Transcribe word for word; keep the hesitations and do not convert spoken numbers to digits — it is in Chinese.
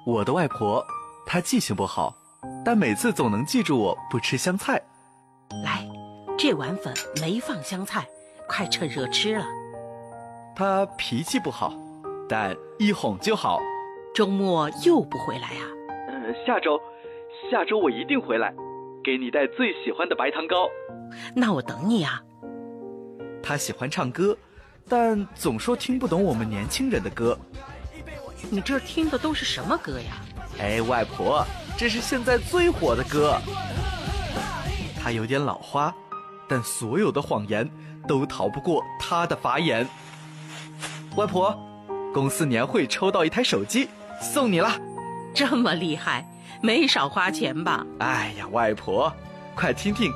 我的外婆，她记性不好，但每次总能记住我不吃香菜。 来，这碗粉没放香菜，快趁热吃了。 她脾气不好，但一哄就好。 周末又不回来啊？ 嗯，下周，下周我一定回来，给你带最喜欢的白糖糕。 那我等你啊。 她喜欢唱歌，但总说听不懂我们年轻人的歌。 你这听的都是什么歌呀？ 哎，外婆，这是现在最火的歌。她有点老花，但所有的谎言都逃不过她的法眼。外婆，公司年会抽到一台手机，送你了。 这么厉害，没少花钱吧？ 哎呀，外婆，快听听